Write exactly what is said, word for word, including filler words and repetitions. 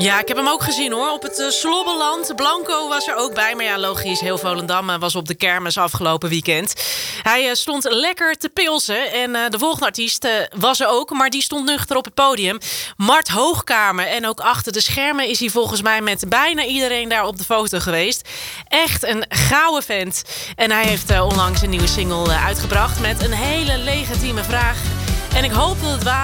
Ja, ik heb hem ook gezien hoor. Op het uh, Slobbeland. Blanco was er ook bij. Maar ja, logisch, heel Volendam uh, was op de kermis afgelopen weekend. Hij uh, stond lekker te pilsen. En uh, de volgende artiest uh, was er ook. Maar die stond nuchter op het podium. Mart Hoogkamer. En ook achter de schermen is hij volgens mij met bijna iedereen daar op de foto geweest. Echt een gouden vent. En hij heeft uh, onlangs een nieuwe single uh, uitgebracht met een hele legitieme vraag. En ik hoop dat het waar